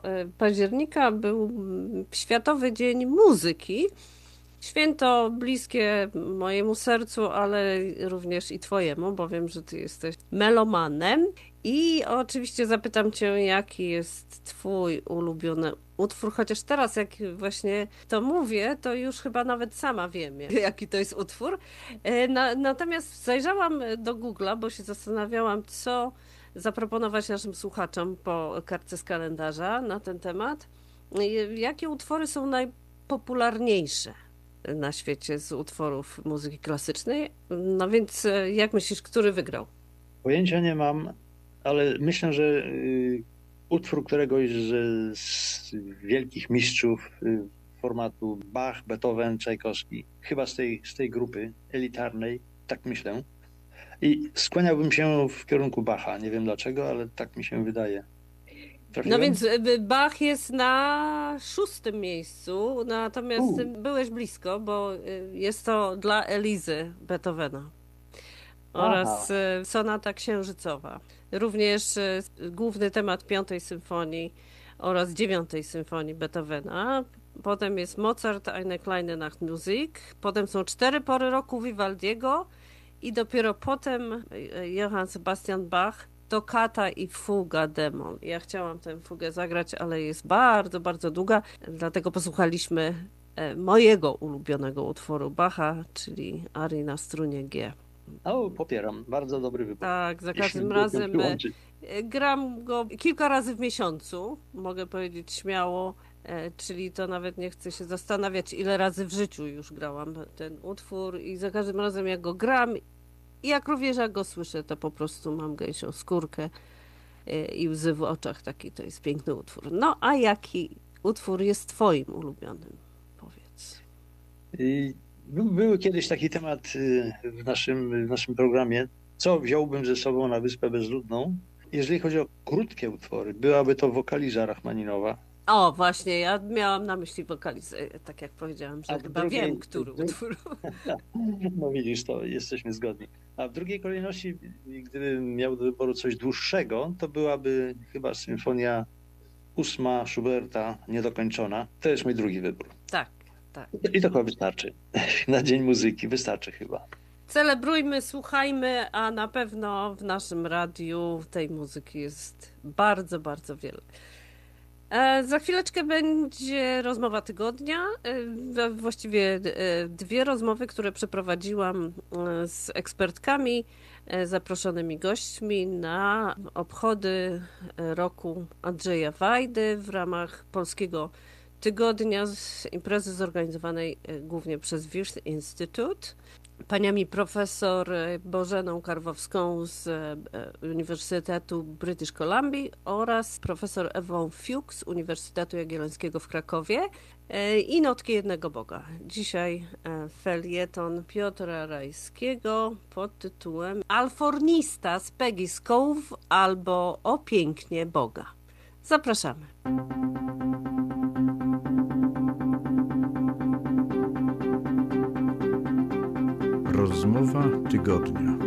października był Światowy Dzień Muzyki. Święto bliskie mojemu sercu, ale również i twojemu, bo wiem, że ty jesteś melomanem. I oczywiście zapytam cię, jaki jest twój ulubiony utwór, chociaż teraz jak właśnie to mówię, to już chyba nawet sama wiem, jaki to jest utwór. Natomiast zajrzałam do Google'a, bo się zastanawiałam, co zaproponować naszym słuchaczom po kartce z kalendarza na ten temat. Jakie utwory są najpopularniejsze na świecie z utworów muzyki klasycznej? No więc jak myślisz, który wygrał? Pojęcia nie mam, ale myślę, że utwór któregoś z wielkich mistrzów formatu Bach, Beethoven, Czajkowski, chyba z tej grupy elitarnej, tak myślę. I skłaniałbym się w kierunku Bacha. Nie wiem dlaczego, ale tak mi się wydaje. No Trafiłem? więc Bach jest na szóstym miejscu, natomiast byłeś blisko, bo jest to dla Elizy Beethovena oraz Aha. Sonata Księżycowa. Również główny temat Piątej Symfonii oraz Dziewiątej Symfonii Beethovena. Potem jest Mozart, Eine kleine Nachtmusik. Potem są cztery pory roku Vivaldiego i dopiero potem Johann Sebastian Bach, Toccata i Fuga d-moll. Ja chciałam tę fugę zagrać, ale jest bardzo, bardzo długa, dlatego posłuchaliśmy mojego ulubionego utworu Bacha, czyli arii na strunie G. O, popieram. Bardzo dobry wybór. Tak, za Jeśli każdym mogę się razem przyłączyć. gram go kilka razy w miesiącu, mogę powiedzieć śmiało, czyli to nawet nie chcę się zastanawiać, ile razy w życiu już grałam ten utwór i za każdym razem jak go gram i jak również jak go słyszę, to po prostu mam gęsią skórkę i łzy w oczach. Taki to jest piękny utwór. No, a jaki utwór jest twoim ulubionym? Powiedz. Był kiedyś taki temat w naszym programie, co wziąłbym ze sobą na Wyspę Bezludną. Jeżeli chodzi o krótkie utwory, byłaby to Wokaliza Rachmaninowa, O, właśnie, ja miałam na myśli wokalizę, tak jak powiedziałam, a że w chyba wiem, drugiej, który utwór. no widzisz, to jesteśmy zgodni. A w drugiej kolejności, gdybym miał do wyboru coś dłuższego, to byłaby chyba Symfonia ósma Schuberta, niedokończona. To jest mój drugi wybór. Tak, tak. I to chyba wystarczy. Na Dzień Muzyki wystarczy chyba. Celebrujmy, słuchajmy, a na pewno w naszym radiu tej muzyki jest bardzo, bardzo wiele. Za chwileczkę będzie rozmowa tygodnia. Właściwie dwie rozmowy, które przeprowadziłam z ekspertkami, zaproszonymi gośćmi na obchody roku Andrzeja Wajdy w ramach Polskiego Tygodnia z imprezy zorganizowanej głównie przez Wirth Institute. Paniami profesor Bożeną Karwowską z Uniwersytetu British Columbia oraz profesor Ewą Fiuk z Uniwersytetu Jagiellońskiego w Krakowie i Notki Jednego Boga. Dzisiaj felieton Piotra Rajskiego pod tytułem Alfornista z Peggy Cove albo O pięknie Boga. Zapraszamy. Rozmowa tygodnia.